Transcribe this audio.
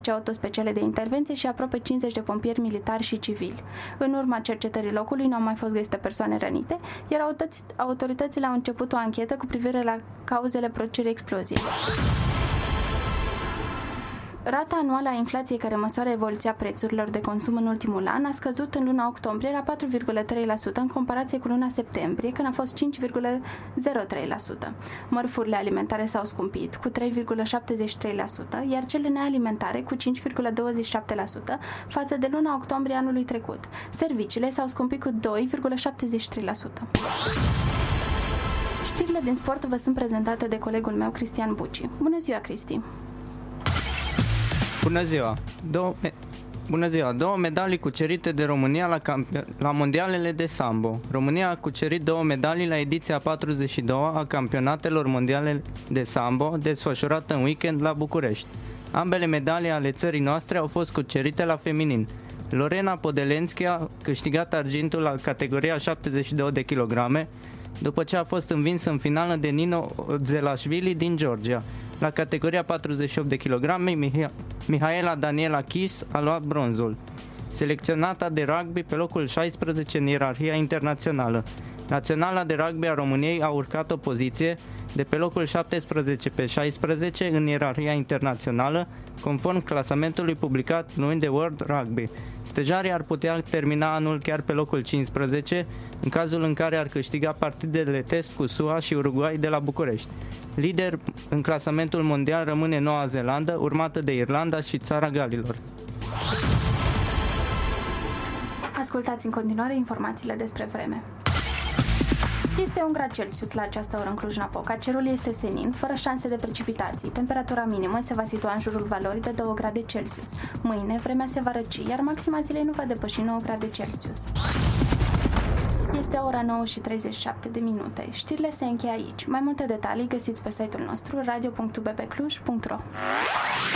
autospeciale de intervenție și aproape 50 de pompieri militari și civili. În urma cercetării locului nu au mai fost găsite persoane rănite, iar autoritățile au început o anchetă cu privire la cauzele producerii exploziei. Rata anuală a inflației care măsoară evoluția prețurilor de consum în ultimul an a scăzut în luna octombrie la 4,3% în comparație cu luna septembrie, când a fost 5,03%. Mărfurile alimentare s-au scumpit cu 3,73%, iar cele nealimentare cu 5,27% față de luna octombrie anului trecut. Serviciile s-au scumpit cu 2,73%. Știrile din sport vă sunt prezentate de colegul meu, Cristian Buci. Bună ziua, Cristi! Bună ziua! Două medalii cucerite de România la mondialele de sambo. România a cucerit 2 medalii la ediția 42 a campionatelor mondiale de sambo, desfășurată în weekend la București. Ambele medalii ale țării noastre au fost cucerite la feminin. Lorena Podelenski a câștigat argintul la categoria 72 de kilograme, după ce a fost învinsă în finală de Nino Zelashvili din Georgia. La categoria 48 de kilograme, Mihaela Daniela Chis a luat bronzul. Selecționata de rugby pe locul 16 în ierarhia internațională. Naționala de rugby a României a urcat o poziție de pe locul 17 pe 16 în ierarhia internațională, conform clasamentului publicat luni de World Rugby. Stejarii ar putea termina anul chiar pe locul 15, în cazul în care ar câștiga partidele test cu SUA și Uruguay de la București. Lider în clasamentul mondial rămâne Noua Zeelandă, urmată de Irlanda și Țara Galilor. Ascultați în continuare informațiile despre vreme. Este 1 grad Celsius la această oră în Cluj-Napoca. Cerul este senin, fără șanse de precipitații. Temperatura minimă se va situa în jurul valorii de 2 grade Celsius. Mâine, vremea se va răci, iar maxima zilei nu va depăși 9 grade Celsius. Este ora 9 și 37 de minute. Știrile se încheie aici. Mai multe detalii găsiți pe site-ul nostru radio.bbcluj.ro.